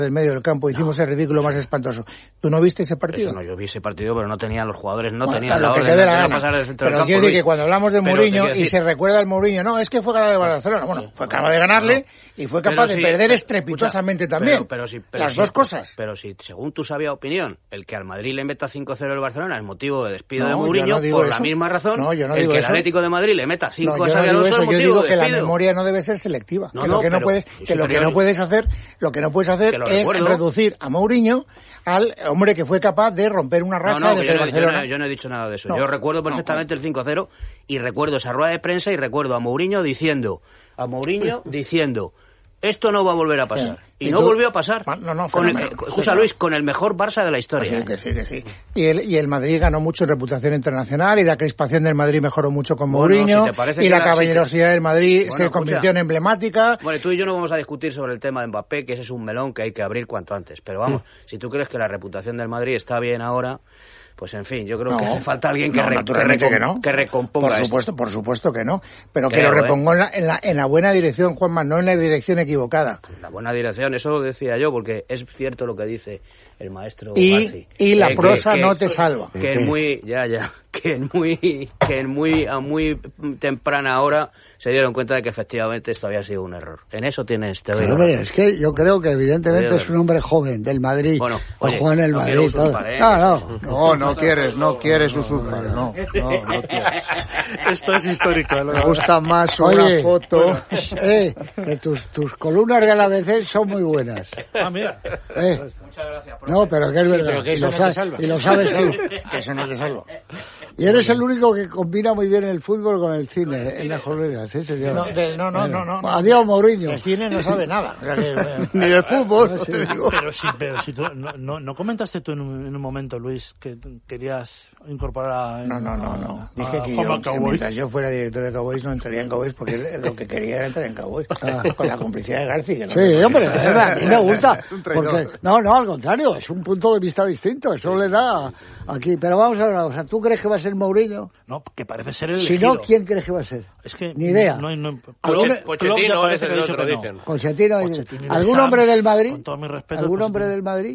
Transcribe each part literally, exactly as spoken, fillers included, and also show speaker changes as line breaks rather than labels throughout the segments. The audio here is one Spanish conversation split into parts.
del medio del campo, hicimos no. el ridículo más espantoso. ¿Tú no viste ese partido?
Eso no, yo vi ese partido, pero no tenían los jugadores, no
bueno,
tenían
lo
la
que
orden,
quede
no
la
pasar
gana.
del centro
Pero
del
quiero
campo,
decir que cuando hablamos de Mourinho y
decir...
se recuerda al Mourinho, no, es que fue ganador de Barcelona. Bueno, fue capaz de ganarle no. y fue capaz
pero
de
si,
perder estrepitosamente
escucha,
también.
Pero, pero si, pero
Las
si,
dos cosas.
Pero si, según tu sabia opinión, el que al Madrid le meta cinco cero el Barcelona es motivo de despido
no,
de Mourinho,
no
por
eso.
la misma razón,
no, yo no
el
digo
que
eso.
el Atlético de Madrid le meta cinco
no,
a
yo
Xabi
no digo
Alonso
eso,
es
yo digo
de
que la
despido.
memoria no debe ser selectiva.
No,
que
no,
lo que no
pero,
puedes, que lo que no puedes hacer, lo que no puedes hacer es recuerdo. reducir a Mourinho al hombre que fue capaz de romper una racha
no, no,
de
yo, no,
Barcelona.
yo, no, yo no he dicho nada de eso.
No,
yo recuerdo perfectamente no, el cinco cero y recuerdo esa rueda de prensa y recuerdo a Mourinho diciendo, a Mourinho diciendo, esto no va a volver a pasar. Sí. Y, y no tú, volvió a pasar.
No, no,
con el, eh, José Luis, con el mejor Barça de la historia.
Pues sí, que sí, que sí. Y el, y el Madrid ganó mucho en reputación internacional y la crispación del Madrid mejoró mucho con bueno, Mourinho si y la caballerosidad la... del Madrid bueno, se escucha. convirtió en emblemática.
Bueno, tú y yo no vamos a discutir sobre el tema de Mbappé, que ese es un melón que hay que abrir cuanto antes. Pero vamos, sí. si tú crees que la reputación del Madrid está bien ahora... Pues en fin, yo creo no, que hace falta alguien que,
no,
re, que, recom,
que, no.
que recomponga
Por supuesto,
esto.
por supuesto que no. Pero
creo,
que lo repongó
¿eh?
en, la, en, la, en la buena dirección, Juanma, no en la dirección equivocada.
La buena dirección, eso lo decía yo, porque es cierto lo que dice el maestro
y,
Garci.
Y la
que,
prosa
que, que,
no te salva.
Que es muy, ya, ya, que en muy, que en muy, a muy temprana hora se dieron cuenta de que efectivamente esto había sido un error. En eso tienes, te doy
Pero, hombre, es que yo creo que evidentemente es un hombre joven del Madrid.
Bueno,
o
oye,
juega en el
no
Madrid.
Usurpar, ¿eh?
No, no.
No, no quieres, no quieres usurpar, no. no, no quieres.
Esto es histórico. ¿eh?
Me gusta más
una
Oye,
foto. Bueno, eh, que tus, tus columnas de la A B C son muy buenas.
Ah, mira.
Eh.
Muchas gracias.
No, pero que es
sí,
verdad.
Pero que eso
y, lo
no
sa-
te salva.
y lo sabes tú.
Que eso no te salva.
Y eres el único que combina muy bien el fútbol con el cine en las jornadas, ¿sí, señor?
No, de, no, no, no, no, no.
Adiós, Mourinho.
El cine no sabe nada. O sea que,
ni de fútbol.
No, sí.
Te digo.
Pero si, pero si tú, no, no, ¿no comentaste tú en un, en un momento, Luis, que querías incorporar a...
No, no, no, no. Dije
a,
que,
a
yo, que mientras yo fuera director de Cowboys no entraría en Cowboys porque lo que quería era entrar en Cowboys. Ah. Con la complicidad de Garci. Que no
sí, hombre, a mí me gusta.
Un
Porque, no, no, al contrario, es un punto de vista distinto. Eso le da aquí. Pero vamos a ver una cosa. ¿Tú crees que va a ser Mourinho?
No, que parece ser el
Si
elegido.
no, ¿quién crees que va a ser?
Es que
ni idea.
No, no, no,
¿Algún-
Pochettino es el otro, dicen.
Pochettino.
Pochettino
¿Algún
Sams,
hombre del Madrid?
Con todo mi respeto,
¿Algún
Pochettino.
hombre del Madrid?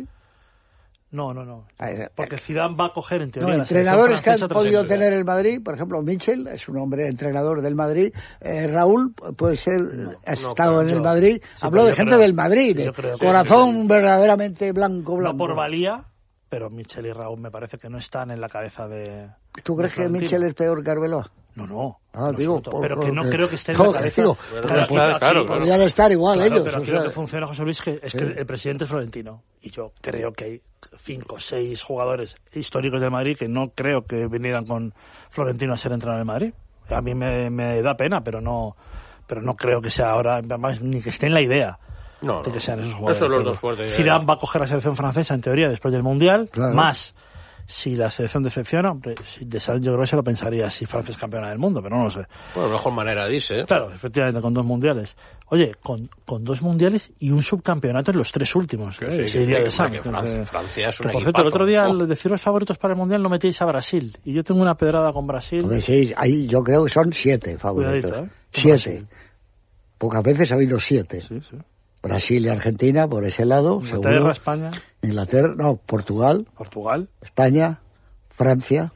No, no, no.
Ver,
Porque Zidane va a coger, en
No,
teoría, la
entrenadores que han
selección
podido
francesa.
tener el Madrid, por ejemplo, Michel es un hombre entrenador del Madrid, eh, Raúl puede ser, ha estado en el
yo-
Madrid,
sí,
habló
pero
de
yo
gente
creo-
del Madrid,
sí,
de
yo creo que-
corazón verdaderamente blanco, blanco.
No por valía, pero Michel y Raúl me parece que no están en la cabeza de...
¿Tú crees
de
que
Florentino.
Michel es peor que Arbeloa?
No, no.
Ah,
en
digo,
absoluto,
por-
pero que no
porque-
creo que esté en
no,
la cabeza.
digo,
Bueno,
Claro,
claro, claro, claro.
Podrían estar igual
Claro,
ellos.
pero
o
aquí
sea,
lo que funciona, José Luis, que es
sí.
que el presidente es Florentino. Y yo creo que hay cinco o seis jugadores históricos del Madrid que no creo que vinieran con Florentino a ser entrenador del Madrid. A mí me, me da pena, pero no pero no creo que sea ahora, además, ni que esté en la idea
No,
de
no.
que sean esos jugadores.
Esos son los
Pero
dos fuertes.
Zidane va a coger la selección francesa, en teoría, después del Mundial,
Claro.
más si la selección decepciona, hombre, si de Zidane yo creo que se lo pensaría si Francia es campeona del mundo, pero no lo sé.
Bueno, mejor manera dice, ¿eh?
Claro, efectivamente, con dos mundiales. Oye, con, con dos mundiales y un subcampeonato en los tres últimos.
Que
eh,
sí, que
se diría
sí,
de
que
Sam,
que
que
Francia,
se-
Francia es
que,
un
por cierto, el otro día,
equipazo.
al decir los favoritos para el mundial, no metíais a Brasil. Y yo tengo una pedrada con Brasil.
Hombre, sí, ahí yo creo que son siete favoritos.
Cuidadito, ¿eh? Con
Siete.
Brasil.
Pocas veces ha habido siete.
Sí, sí.
Brasil y Argentina por ese lado,
Inglaterra,
seguro.
España,
Inglaterra, no, Portugal,
Portugal,
España, Francia,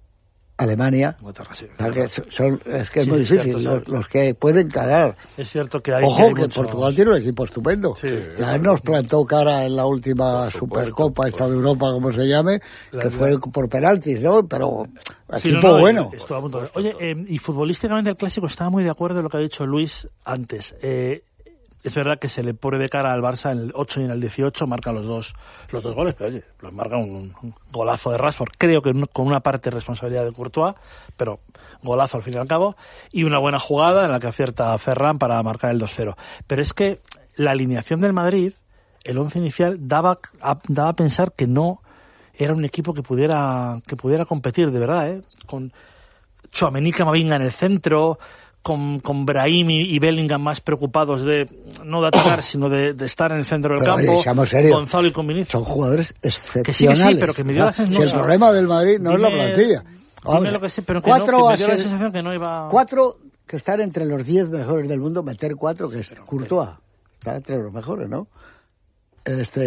Alemania.
Inglaterra, sí.
O sea, que son, es que es
Sí,
muy
es
difícil,
cierto,
los,
cierto.
los que pueden quedar.
Es cierto que hay
Ojo,
hay
que
muchos-
Portugal tiene un equipo estupendo.
Sí.
Ya nos plantó cara en la última
Por supuesto,
Supercopa, esta de Europa, como se llame,
La-
que
la-
fue por penaltis, ¿no? Pero
Sí,
equipo
no, no,
bueno.
estuvo a punto de- Oye, eh, y futbolísticamente el Clásico estaba muy de acuerdo en lo que ha dicho Luis antes. Eh, es verdad que se le pone de cara al Barça en el ocho y en el dieciocho, marca los dos los dos goles, pero oye, los marca un, un golazo de Rashford, creo que con una parte de responsabilidad de Courtois, pero golazo al fin y al cabo, y una buena jugada en la que acierta Ferran para marcar el dos cero. Pero es que la alineación del Madrid, el once inicial, daba a, daba a pensar que no era un equipo que pudiera que pudiera competir, de verdad, ¿eh? Con Tchouaméni, Camavinga en el centro, con, con Brahim y, y Bellingham más preocupados de no de atacar, sino de, de estar en el centro del
Pero,
campo.
oye, seamos serios.
Gonzalo y con Vinicius.
Son jugadores
Que sí, que
excepcionales.
sí, pero que me dio la
Ah,
sensación...
si el problema del Madrid no es la
Dime-
plantilla. Vamos,
Dime lo que sé, pero que,
cuatro
no, que
a
me dio la
ser-
sensación que no iba...
Cuatro que están entre los diez mejores del mundo, meter cuatro, que es Courtois. Está entre los mejores, ¿no? este